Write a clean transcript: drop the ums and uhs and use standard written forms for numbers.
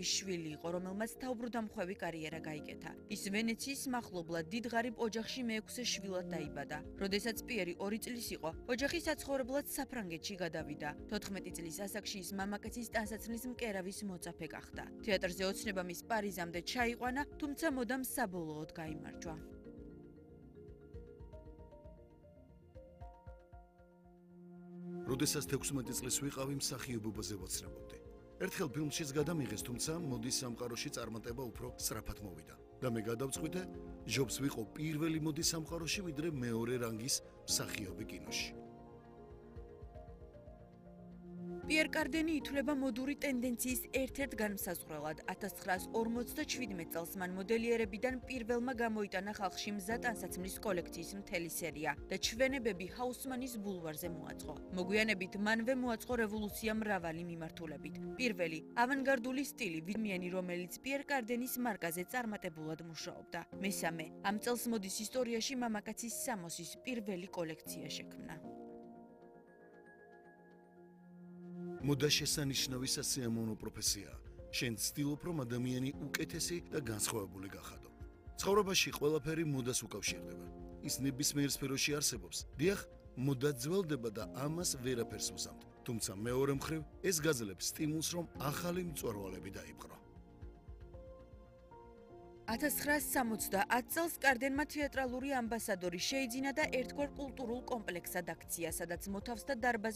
მამების შვილი იყო, რომელმაც თავბრუდამხვევი კარიერა გაიკეთა. ის ვენეციის მახლობლად დიდ ღარიბ ოჯახში მეექვსე შვილად დაიბადა. როდესაც პიერი 2 წლის იყო, ოჯახი საცხოვრებლად საფრანგეთში გადავიდა. 14 წლის ასაკში ის მამაკაცის ტანსაცმლის მკერავის მოწაფე გახდა. თეატრზე ოცნება მის პარიზამდე ჩაიყვანა, თუმცა მოდამ საბოლოოდ გაიმარჯვა. როდესაც 16 წლის ვიყავი, მსახიობობაზე ვაცნობობდი. ერთხელ ფილმშიც გადამიღეს, თუმცა მოდის სამყაროში წარმატება უფრო სწრაფად მოვიდა. და მე გადავწყვიტე, ჯობს ვიყო პირველი მოდის სამყაროში, ვიდრე მეორე რანგის მსახიობი კინოში. პიერ კარდენი ითვლება მოდური ტენდენციის ერთ-ერთ განმსაზღვრელად. 1957 წელს მან მოდელიერებიდან პირველმა გამოიტანა ხალხში მზა ტანსაცმლის კოლექციის მთელი სერია და ჩვენებები ჰაუსმანის ბულვარზე მოაწყო. მოგვიანებით მანვე მოაწყო რევოლუცია მრავალი მიმართულებით. პირველი ავანგარდული სტილი ვიდმიანი, რომელიც პიერ კარდენის მარკაზე წარმატებულად მუშაობდა. მესამე ამ წელს მოდის ისტორიაში მამაკაცის სამოსის პირველი კოლექცია შექმნა. მოდა შესანიშნავი სასიამოვნო პროფესიაა. შენ ცდილობ, რომ ადამიანი უკეთესი და განსხვავებული გახადო. ცხოვრებაში ყველაფერი მოდას უკავშირდება. ის ნებისმიერ სფეროში არსებობს. დიახ, მოდა ძველდება და ამას ვერაფერს ვუსამთ. თუმცა მეორე მხრივ, ეს გაძლევს სტიმულს, რომ ახალი მწვერვალები დაიპყრო. 1970 წელს კარდენმა თეატრალური ამბასადორი შეიძინა და ერთგვარ კულტურულ კომპლექსად აქცია, სადაც მოთავს და დარბაზი